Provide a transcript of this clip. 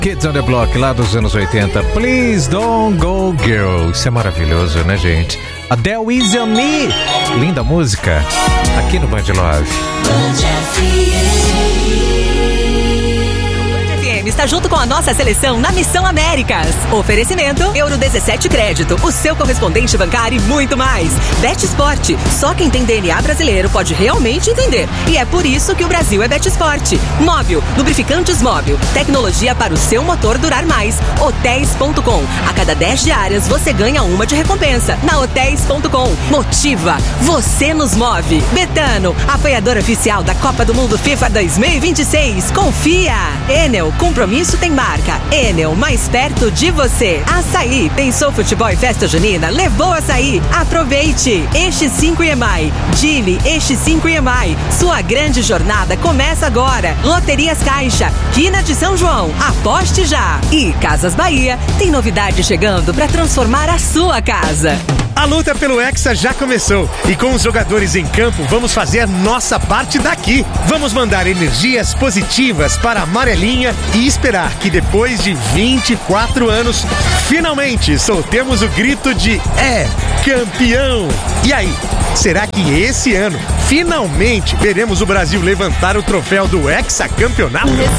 Kids on the Block, lá dos anos 80. Please don't go, girl. Isso é maravilhoso, né, gente? Adele Easy on Me. Linda música. Aqui no Band Love. Está junto com a nossa seleção na Missão Américas. Oferecimento Euro 17 Crédito, o seu correspondente bancário e muito mais. BetSport, só quem tem DNA brasileiro pode realmente entender. E é por isso que o Brasil é BetSport. Móvel, lubrificantes Móvel, tecnologia para o seu motor durar mais. Hotéis.com, a cada 10 diárias você ganha uma de recompensa. Na Hotéis.com, motiva, você nos move. Betano, apoiador oficial da Copa do Mundo FIFA 2026. Confia. Enel, compromisso tem marca. Enel, mais perto de você. Açaí, pensou futebol e festa junina? Levou açaí. Aproveite. Eixo 5 EMAI. Dili, Eixo 5 EMAI. Sua grande jornada começa agora. Loterias Caixa, Quina de São João. Aposte já. E Casas Bahia tem novidade chegando para transformar a sua casa. A luta pelo Hexa já começou e com os jogadores em campo vamos fazer nossa parte daqui. Vamos mandar energias positivas para a amarelinha e esperar que depois de 24 anos, finalmente soltemos o grito de campeão! E aí, será que esse ano, finalmente, veremos o Brasil levantar o troféu do hexacampeonato?